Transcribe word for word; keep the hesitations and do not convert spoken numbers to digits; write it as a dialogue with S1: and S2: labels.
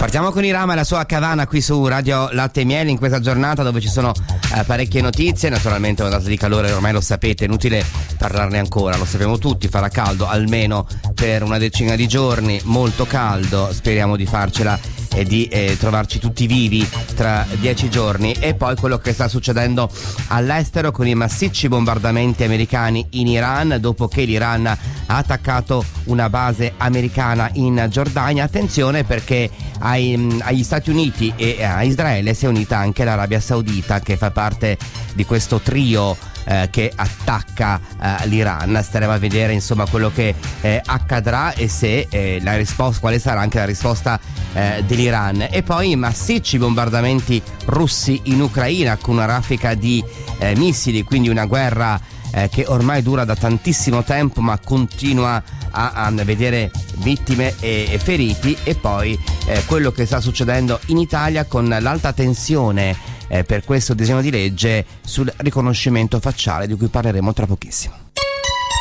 S1: Partiamo con Iram e la sua Cavana qui su Radio Latte e Miele in questa giornata dove ci sono eh, parecchie notizie. Naturalmente una data di calore, ormai lo sapete, è inutile parlarne ancora, lo sappiamo tutti, farà caldo almeno per una decina di giorni, molto caldo, speriamo di farcela e di eh, trovarci tutti vivi tra dieci giorni. E poi quello che sta succedendo all'estero con i massicci bombardamenti americani in Iran dopo che l'Iran ha attaccato una base americana in Giordania. Attenzione perché ai, agli Stati Uniti e a Israele si è unita anche l'Arabia Saudita, che fa parte di questo trio eh, che attacca eh, l'Iran. Staremo a vedere insomma quello che eh, accadrà e se eh, la risposta, quale sarà anche la risposta eh, dell'Iran. E poi i massicci bombardamenti russi in Ucraina con una raffica di eh, missili, quindi una guerra eh, che ormai dura da tantissimo tempo ma continua a, a vedere vittime e, e feriti. E poi eh, quello che sta succedendo in Italia con l'alta tensione eh, per questo disegno di legge sul riconoscimento facciale, di cui parleremo tra pochissimo.